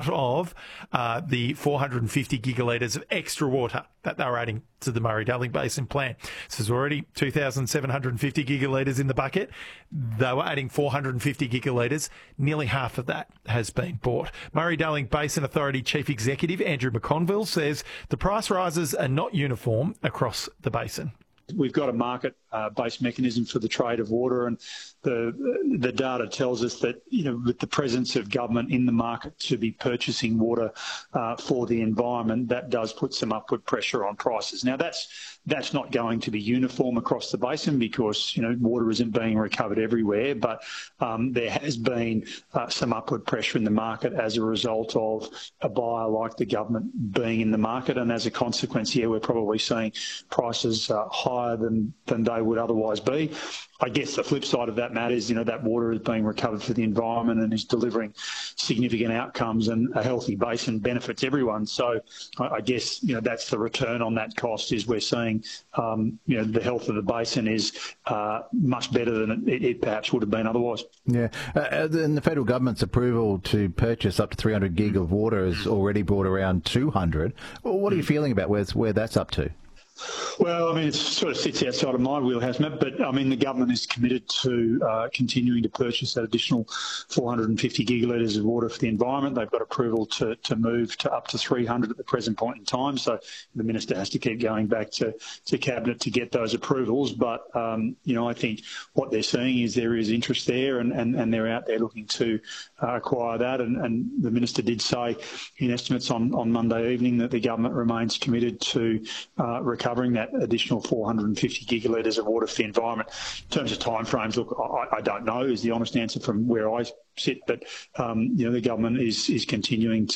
part of the 450 gigalitres of extra water that they were adding to the Murray-Darling Basin plan. So there's already 2,750 gigalitres in the bucket. They were adding 450 gigalitres. Nearly half of that has been bought. Murray-Darling Basin Authority Chief Executive Andrew McConville says the price rises are not uniform across the basin. We've got a market-based mechanism for the trade of water, and the data tells us that, with the presence of government in the market to be purchasing water for the environment, that does put some upward pressure on prices. Now, that's not going to be uniform across the basin because, water isn't being recovered everywhere, but there has been some upward pressure in the market as a result of a buyer like the government being in the market, and as a consequence, we're probably seeing prices higher than they would otherwise be. I guess the flip side of that matter is, that water is being recovered for the environment and is delivering significant outcomes, and a healthy basin benefits everyone. So I guess, that's the return on that cost, is we're seeing, the health of the basin is much better than it perhaps would have been otherwise. Yeah. And the federal government's approval to purchase up to 300 gig of water has already brought around 200. Well, what are you feeling about where that's up to? Well, it sort of sits outside of my wheelhouse, Matt, but the government is committed to continuing to purchase that additional 450 gigalitres of water for the environment. They've got approval to move to up to 300 at the present point in time, so the minister has to keep going back to Cabinet to get those approvals. But, I think what they're seeing is there is interest there, and they're out there looking to acquire that. And the minister did say in estimates on Monday evening that the government remains committed to recovering that additional 450 gigalitres of water for the environment. In terms of timeframes, look, I don't know is the honest answer from where I sit, but the government is continuing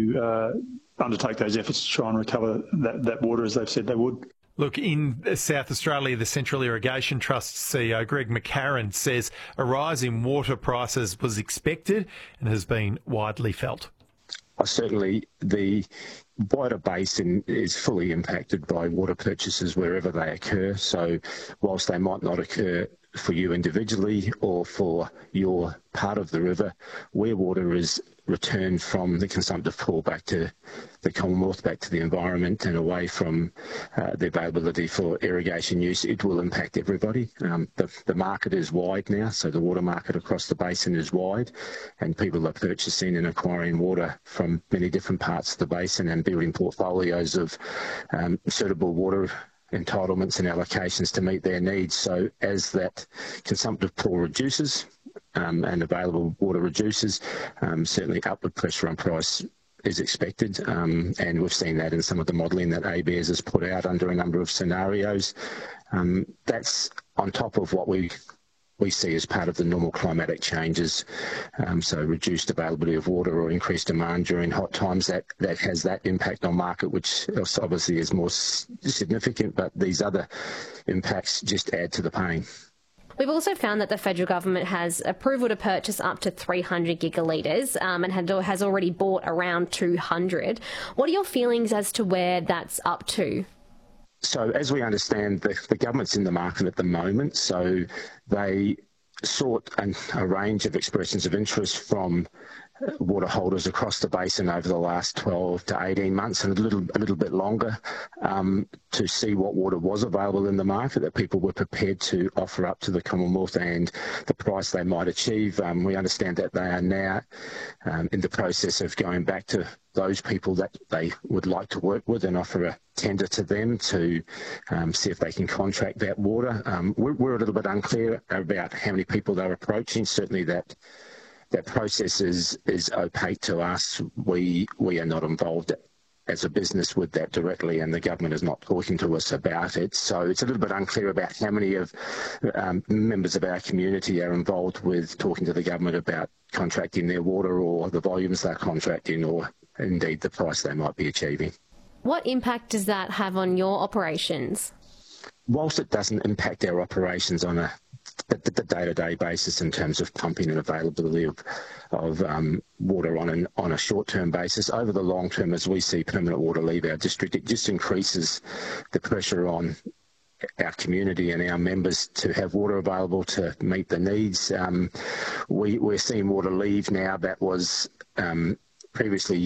to undertake those efforts to try and recover that water as they've said they would. Look, in South Australia, the Central Irrigation Trust CEO, Greg McCarran, says a rise in water prices was expected and has been widely felt. Certainly, the wider basin is fully impacted by water purchases wherever they occur. So whilst they might not occur for you individually or for your part of the river, where water is returned from the consumptive pool back to the Commonwealth, back to the environment and away from the availability for irrigation use, it will impact everybody. The market is wide now, so the water market across the basin is wide, and people are purchasing and acquiring water from many different parts of the basin and building portfolios of suitable water entitlements and allocations to meet their needs. So as that consumptive pool reduces and available water reduces, certainly upward pressure on price is expected, and we've seen that in some of the modelling that ABARES has put out under a number of scenarios. That's on top of what we see as part of the normal climatic changes, so reduced availability of water or increased demand during hot times, that has that impact on market, which obviously is more significant, but these other impacts just add to the pain. We've also found that the federal government has approval to purchase up to 300 gigalitres and has already bought around 200. What are your feelings as to where that's up to? So as we understand, the government's in the market at the moment, so they sought a range of expressions of interest from water holders across the basin over the last 12 to 18 months and a little bit longer to see what water was available in the market that people were prepared to offer up to the Commonwealth and the price they might achieve. We understand that they are now in the process of going back to those people that they would like to work with and offer a tender to them to see if they can contract that water. We're a little bit unclear about how many people they're approaching. Certainly that process is opaque to us. We are not involved as a business with that directly, and the government is not talking to us about it. So it's a little bit unclear about how many of members of our community are involved with talking to the government about contracting their water or the volumes they're contracting or indeed the price they might be achieving. What impact does that have on your operations? Whilst it doesn't impact our operations on the day-to-day basis in terms of pumping and availability of water on a short-term basis, over the long term, as we see permanent water leave our district, it just increases the pressure on our community and our members to have water available to meet the needs. We're seeing water leave now that was previously